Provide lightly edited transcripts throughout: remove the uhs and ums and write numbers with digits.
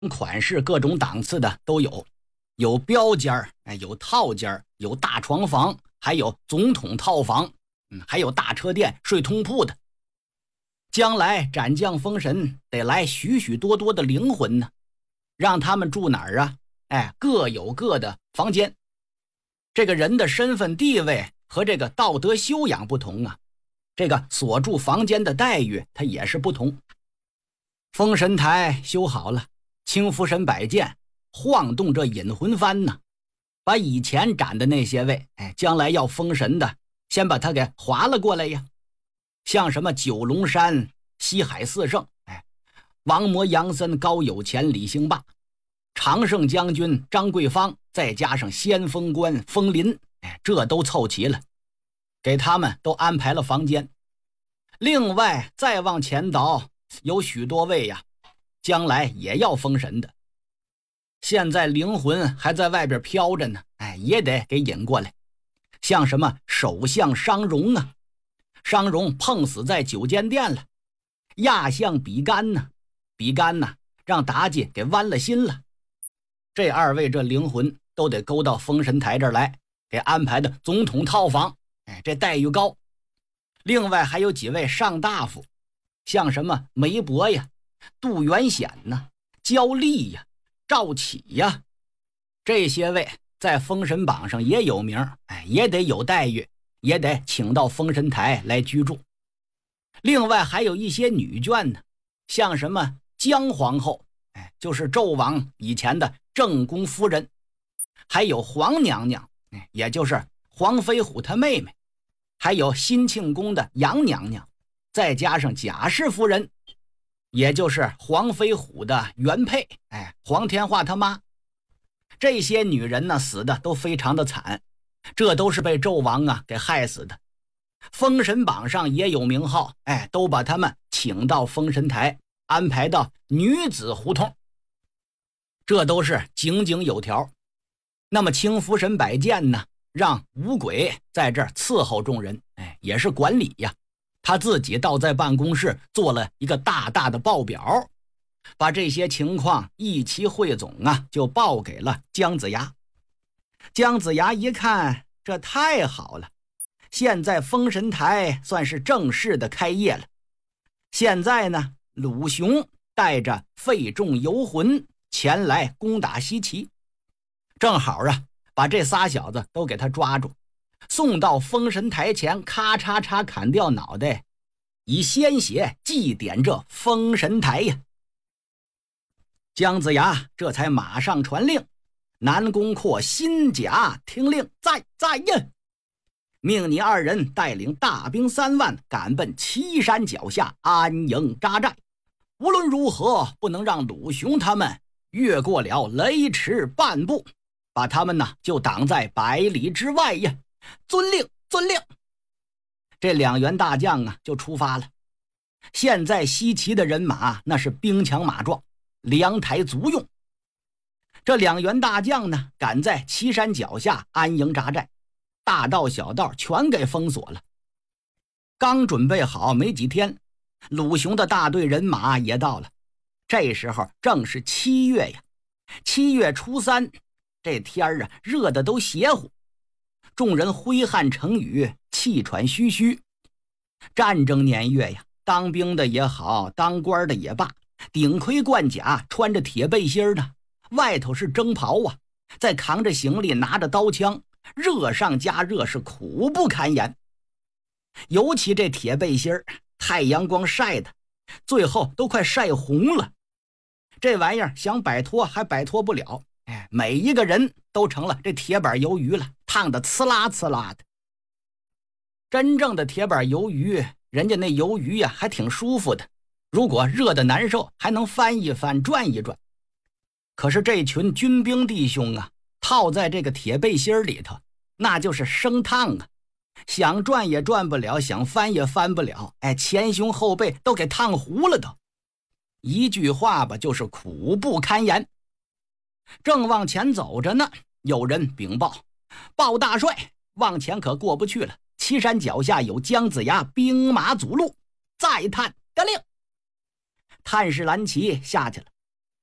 款式各种档次的都有，有标间儿，有套间儿，有大床房，还有总统套房，还有大车店、睡通铺的。将来斩将封神得来许许多多的灵魂呢，让他们住哪儿啊？各有各的房间。这个人的身份地位和这个道德修养不同啊，这个所住房间的待遇它也是不同。封神台修好了，青福神摆剑，晃动这引魂幡呢，把以前斩的那些位，将来要封神的，先把他给划了过来呀。像什么九龙山、西海四圣，王魔、杨森、高有钱、李兴霸，常胜将军张桂芳，再加上先锋官封林，这都凑齐了，给他们都安排了房间。另外再往前倒，有许多位呀，将来也要封神的，现在灵魂还在外边飘着呢，也得给引过来。像什么首相商容啊，商容碰死在九间殿了；亚相比干呢，比干呢让妲己给剜了心了。这二位这灵魂都得勾到封神台这儿来，给安排的总统套房，这待遇高。另外还有几位上大夫，像什么梅伯呀、杜元显呐、焦丽呀、赵启呀，这些位在封神榜上也有名，也得有待遇，也得请到封神台来居住。另外还有一些女眷呢，像什么姜皇后，就是纣王以前的正宫夫人，还有皇娘娘，也就是黄飞虎他妹妹，还有新庆宫的杨娘娘，再加上贾氏夫人，也就是黄飞虎的原配，黄天化他妈。这些女人呢，死的都非常的惨，这都是被纣王啊给害死的。封神榜上也有名号，都把他们请到封神台，安排到女子胡同，这都是井井有条。那么青福神摆剑呢，让五鬼在这儿伺候众人，也是管理呀。他自己倒在办公室做了一个大大的报表，把这些情况一齐汇总啊，就报给了姜子牙。姜子牙一看，这太好了，现在封神台算是正式的开业了。现在呢，鲁雄带着费仲、游魂前来攻打西岐，正好啊，把这仨小子都给他抓住，送到封神台前，咔嚓嚓砍掉脑袋，以鲜血祭奠这封神台呀。姜子牙这才马上传令，南宫阔、辛甲听令，在呀！命你二人带领大兵3万，赶奔岐山脚下安营扎寨。无论如何，不能让鲁雄他们越过了雷池半步，把他们呢就挡在100里之外呀！遵令，遵令。这2员大将啊就出发了。现在西岐的人马那是兵强马壮，粮台足用。这2员大将呢，赶在岐山脚下安营扎寨，大道小道全给封锁了。刚准备好没几天，鲁雄的大队人马也到了。这时候正是7月呀，7月初3，这天啊热得都邪乎，众人挥汗成雨，气喘吁吁。战争年月呀，当兵的也好，当官的也罢，顶盔贯甲，穿着铁背心的，外头是征袍啊，再扛着行李，拿着刀枪，热上加热，是苦不堪言。尤其这铁背心太阳光晒的，最后都快晒红了。这玩意儿想摆脱还摆脱不了，每一个人都成了这铁板鱿鱼了，烫得呲啦呲啦的。真正的铁板鱿鱼，人家那鱿鱼呀还挺舒服的，如果热得难受，还能翻一翻转一转。可是这群军兵弟兄啊，套在这个铁背心里头，那就是生烫啊，想转也转不了，想翻也翻不了，前胸后背都给烫糊了都。一句话吧，就是苦不堪言。正往前走着呢，有人禀报：鲍大帅，往前可过不去了，岐山脚下有姜子牙兵马阻路，再探得令。探视蓝旗下去了。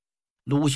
鲁